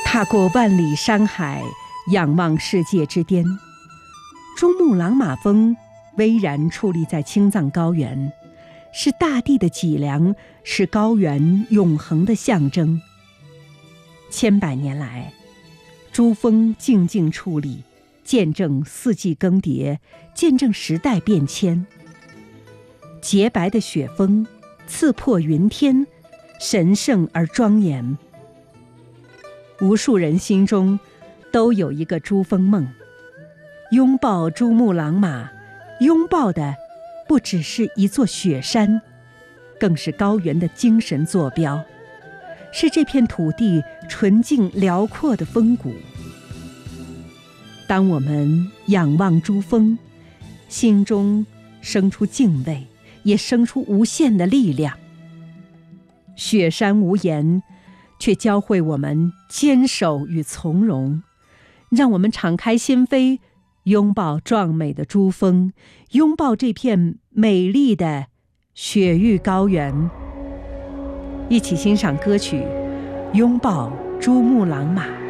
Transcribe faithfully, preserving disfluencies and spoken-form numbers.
踏过万里山海，仰望世界之巅，珠穆朗玛峰巍然矗立在青藏高原，是大地的脊梁，是高原永恒的象征。千百年来，珠峰静静矗立，见证四季更迭，见证时代变迁。洁白的雪峰刺破云天，神圣而庄严。无数人心中都有一个珠峰梦，拥抱珠穆朗玛，拥抱的不只是一座雪山，更是高原的精神坐标，是这片土地纯净辽阔的峰谷。当我们仰望珠峰，心中生出敬畏，也生出无限的力量。雪山无言，却教会我们坚守与从容，让我们敞开心扉，拥抱壮美的珠峰，拥抱这片美丽的雪域高原。一起欣赏歌曲《拥抱珠穆朗玛》。